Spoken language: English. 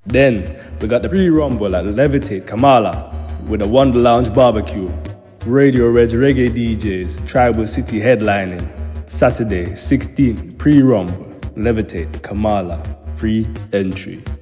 Then we got the pre-rumble at Levitate Kamala with a Wonder Lounge barbecue. Radio Red's reggae DJs, Tribal City headlining. Saturday, 16th, pre-rumble, Levitate Kamala, free entry.